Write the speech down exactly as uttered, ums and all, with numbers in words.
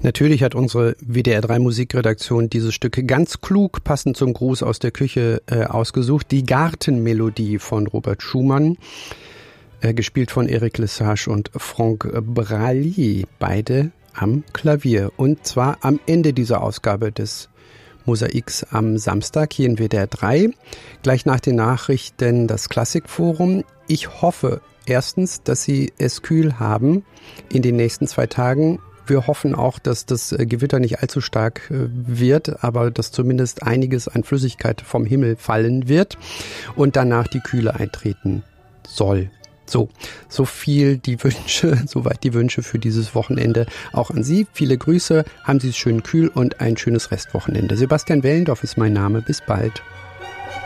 Natürlich hat unsere W D R drei Musikredaktion diese Stücke ganz klug, passend zum Gruß aus der Küche, äh, ausgesucht. Die Gartenmelodie von Robert Schumann, äh, gespielt von Eric Lesage und Franck Bralli, beide am Klavier. Und zwar am Ende dieser Ausgabe des Mosaiks am Samstag hier in W D R drei. Gleich nach den Nachrichten das Klassikforum. Ich hoffe erstens, dass Sie es kühl haben in den nächsten zwei Tagen. Wir hoffen auch, dass das Gewitter nicht allzu stark wird, aber dass zumindest einiges an Flüssigkeit vom Himmel fallen wird und danach die Kühle eintreten soll. So, so viel die Wünsche, soweit die Wünsche für dieses Wochenende auch an Sie. Viele Grüße, haben Sie es schön kühl und ein schönes Restwochenende. Sebastian Wellendorf ist mein Name. Bis bald.